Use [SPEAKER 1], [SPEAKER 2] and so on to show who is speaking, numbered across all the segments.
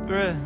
[SPEAKER 1] breath.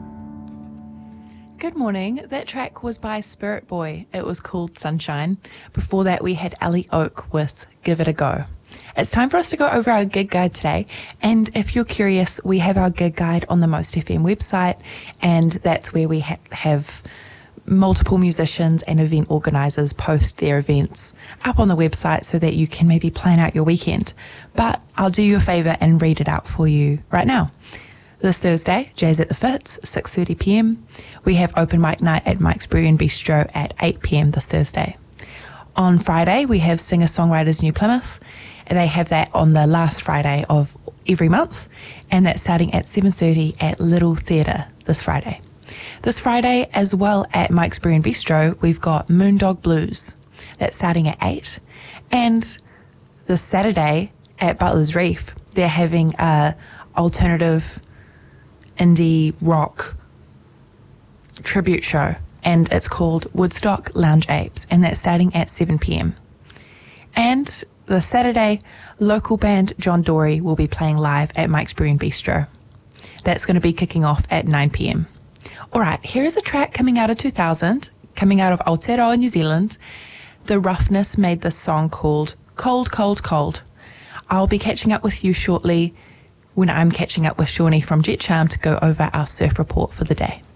[SPEAKER 2] Good morning. That track was by Spirit Boy. It was called Sunshine. Before that, we had Ellie Oak with Give It a Go. It's time for us to go over our gig guide today. And if you're curious, we have our gig guide on the Most FM website, and that's where we have multiple musicians and event organisers post their events up on the website so that you can maybe plan out your weekend. But I'll do you a favour and read it out for you right now. This Thursday, Jazz at the Fitz, 6:30pm. We have open mic night at Mike's Brew and Bistro at 8pm this Thursday. On Friday, we have Singer-Songwriters New Plymouth. They have that on the last Friday of every month, and that's starting at 7:30 at Little Theatre this Friday. This Friday, as well at Mike's Brew and Bistro, we've got Moondog Blues. That's starting at 8. And this Saturday at Butler's Reef, they're having a alternative indie rock tribute show, and it's called Woodstock Lounge Apes, and that's starting at 7pm. And the Saturday, local band John Dory will be playing live at Mike's Brew and Bistro. That's going to be kicking off at 9pm. All right, here is a track coming out of 2000, coming out of Aotearoa, New Zealand. The Roughness made this song called Cold, Cold, Cold. I'll be catching up with you shortly when I'm catching up with Shawnee from Jet Charm to go over our surf report for the day.